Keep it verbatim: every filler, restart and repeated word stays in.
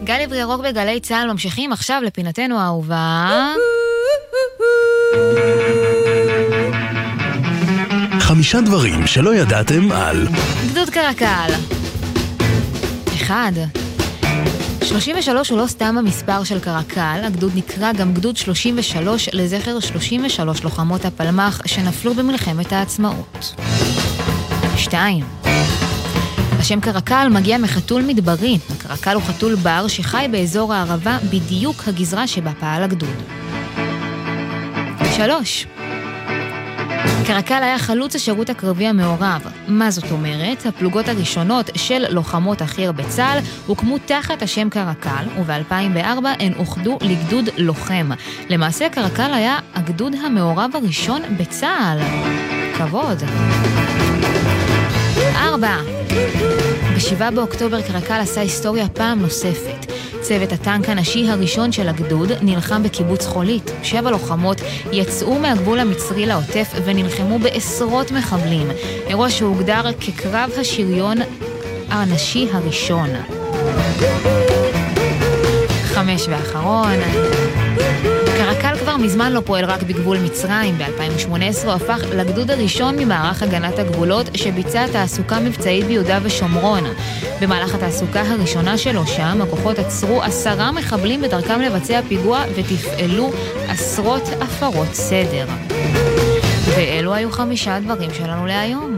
גל עברי ירוק בגלי צהל ממשיכים עכשיו לפינתנו האהובה. חמישה דברים שלא ידעתם על גדוד קרקל. אחד. שלושים ושלוש הוא לא סתם המספר של קרקל, הגדוד נקרא גם גדוד שלושים ושלוש לזכר שלושים ושלוש לוחמות הפלמ"ח שנפלו במלחמת העצמאות. שתיים. השם קרקל מגיע מחתול מדברי. הקרקל הוא חתול בר שחי באזור הערבה, בדיוק הגזרה שבה פעל הגדוד. שלוש. קרקל היה חלוץ השירות הקרבי המעורב. מה זאת אומרת? הפלוגות הראשונות של לוחמות החי"ר בצה"ל הוקמו תחת השם קרקל, וב-אלפיים וארבע הן אוחדו לגדוד לוחם. למעשה קרקל היה הגדוד המעורב הראשון בצה"ל. כבוד. ארבע. בשבעה באוקטובר קרקל עשה היסטוריה פעם נוספת. צוות הטנק הנשי הראשון של הגדוד נלחם בקיבוץ חולית. שבע לוחמות יצאו מהגבול המצרי לעוטף ונלחמו בעשרות מחבלים. אירוע שהוגדר כקרב השריון הנשי הראשון. חמש ואחרון. קרקל כבר מזמן לא פועל רק בגבול מצרים. ב-אלפיים ושמונה עשרה הוא הפך לגדוד הראשון ממערך הגנת הגבולות שביצע תעסוקה מבצעית ביהודה ושומרון. במהלך התעסוקה הראשונה שלו שם, הכוחות עצרו עשרה מחבלים בדרכם לבצע פיגוע ותפעלו עשרות הפרות סדר. ואלו היו חמישה דברים שלנו להיום.